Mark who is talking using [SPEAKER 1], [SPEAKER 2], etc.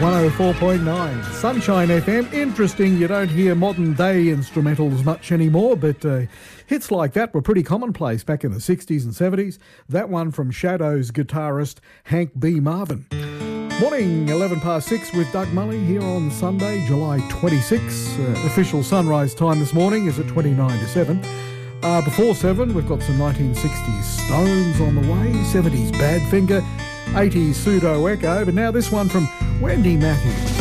[SPEAKER 1] 104.9 Sunshine FM. Interesting, you don't hear modern day instrumentals much anymore, but hits like that were pretty commonplace back in the 60s and 70s. That one from Shadows guitarist Hank B. Marvin. Morning, 11 past 6 with Doug Mully here on Sunday, July 26. Official sunrise time this morning is at 29 to 7. Before 7, we've got some 1960s Stones on the way, 70s Badfinger, 80s Pseudo Echo, but now this one from Wendy Matthews.